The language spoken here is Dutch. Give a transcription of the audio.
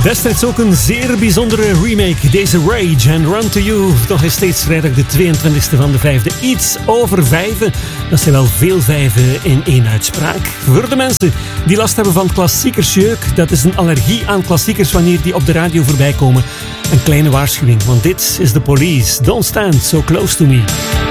Destijds ook een zeer bijzondere remake. Deze Rage and Run to You. Nog eens steeds vrijdag de 22e van de 5e. Iets over 5. Dat zijn wel veel 5 in één uitspraak. Voor de mensen die last hebben van klassiekersjeuk. Dat is een allergie aan klassiekers wanneer die op de radio voorbij komen. Een kleine waarschuwing, want dit is The Police. Don't stand so close to me.